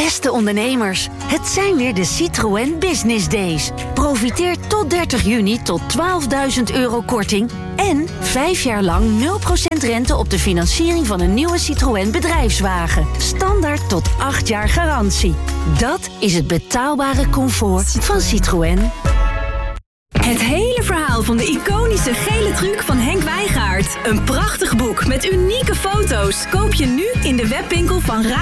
Beste ondernemers, het zijn weer de Citroën Business Days. Profiteer tot 30 juni tot €12.000 korting en 5 jaar lang 0% rente op de financiering van een nieuwe Citroën bedrijfswagen. Standaard tot 8 jaar garantie. Dat is het betaalbare comfort van Citroën. Het hele verhaal van de iconische gele truc van Henk Wijngaard. Een prachtig boek met unieke foto's. Koop je nu in de webwinkel van